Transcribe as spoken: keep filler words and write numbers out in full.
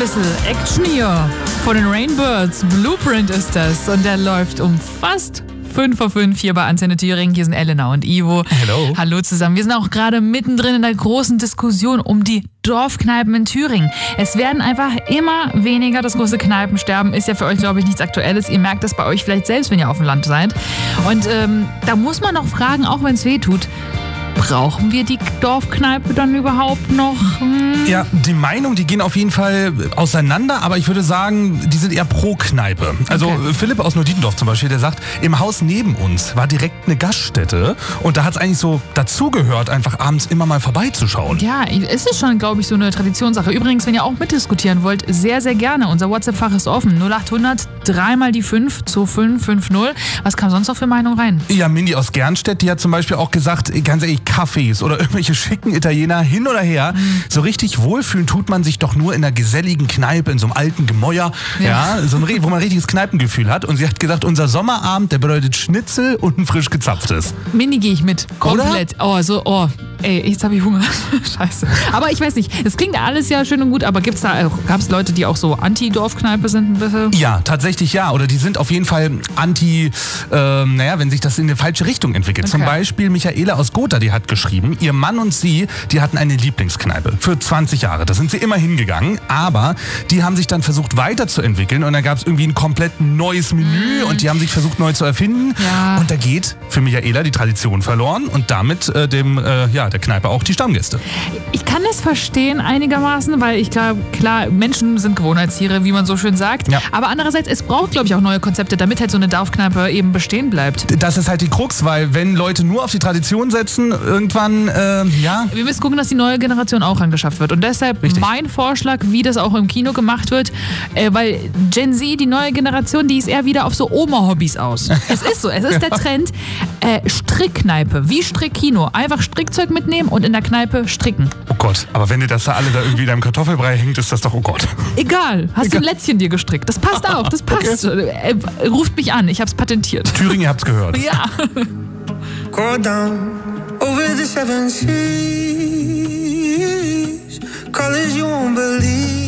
bisschen Action hier von den Rainbirds. Blueprint ist das und der läuft um fast fünf vor fünf hier bei Antenne Thüringen. Hier sind Elena und Ivo. Hallo. Hallo zusammen. Wir sind auch gerade mittendrin in der großen Diskussion um die Dorfkneipen in Thüringen. Es werden einfach immer weniger. Das große Kneipensterben ist ja für euch, glaube ich, nichts Aktuelles. Ihr merkt das bei euch vielleicht selbst, wenn ihr auf dem Land seid. Und ähm, da muss man noch fragen, auch wenn es weh tut, brauchen wir die Dorfkneipe dann überhaupt noch? Hm? Ja, die Meinungen, die gehen auf jeden Fall auseinander, aber ich würde sagen, die sind eher pro Kneipe. Also okay. Philipp aus Neudietendorf zum Beispiel, der sagt, im Haus neben uns war direkt eine Gaststätte und da hat es eigentlich so dazugehört, einfach abends immer mal vorbeizuschauen. Ja, es ist schon, glaube ich, so eine Traditionssache. Übrigens, wenn ihr auch mitdiskutieren wollt, sehr, sehr gerne. Unser WhatsApp-Fach ist offen. null acht hundert, dreimal die fünf, zwei fünf fünf null. Was kam sonst noch für Meinung rein? Ja, Mindy aus Gernstedt, die hat zum Beispiel auch gesagt, ganz ehrlich, Cafés oder irgendwelche schicken Italiener hin oder her. Mhm. So richtig wohlfühlen tut man sich doch nur in einer geselligen Kneipe, in so einem alten Gemäuer, ja. Ja, so ein, wo man ein richtiges Kneipengefühl hat. Und sie hat gesagt, unser Sommerabend, der bedeutet Schnitzel und ein frisch gezapftes. Mini gehe ich mit. Komplett. Oder? Oh, so, oh. Ey, jetzt habe ich Hunger. Scheiße. Aber ich weiß nicht, es klingt alles ja schön und gut, aber gibt's da auch, gab es Leute, die auch so Anti-Dorfkneipe sind? Bitte? Ja, tatsächlich ja. Oder die sind auf jeden Fall anti, ähm, naja, wenn sich das in eine falsche Richtung entwickelt. Okay. Zum Beispiel Michaela aus Gotha, die hat geschrieben, ihr Mann und sie, die hatten eine Lieblingskneipe für zwanzig Jahre. Da sind sie immer hingegangen, aber die haben sich dann versucht weiterzuentwickeln und dann gab es irgendwie ein komplett neues Menü mm. und die haben sich versucht neu zu erfinden. Ja. Und da geht für Michaela die Tradition verloren und damit äh, dem, äh, ja, der Kneipe auch die Stammgäste. Ich kann das verstehen einigermaßen, weil ich glaube, klar, Menschen sind Gewohnheitstiere, wie man so schön sagt. Ja. Aber andererseits, es braucht, glaube ich, auch neue Konzepte, damit halt so eine Dorfkneipe eben bestehen bleibt. Das ist halt die Krux, weil wenn Leute nur auf die Tradition setzen, irgendwann, äh, ja... Wir müssen gucken, dass die neue Generation auch angeschafft wird. Und deshalb Richtig. mein Vorschlag, wie das auch im Kino gemacht wird, äh, weil Gen Z, die neue Generation, die ist eher wieder auf so Oma-Hobbys aus. Es ist so, es ist der Trend. Äh, Strickkneipe, wie Strickkino. Einfach Strickzeug mitnehmen und in der Kneipe stricken. Oh Gott, aber wenn dir das da alle da irgendwie in deinem Kartoffelbrei hängt, ist das doch, oh Gott. Egal, hast Egal. du ein Lätzchen dir gestrickt. Das passt auch, das passt. Okay. Äh, ruft mich an, ich hab's patentiert. Thüringen, ihr habt's gehört. Ja. Go down over the seven seas, colors you won't believe.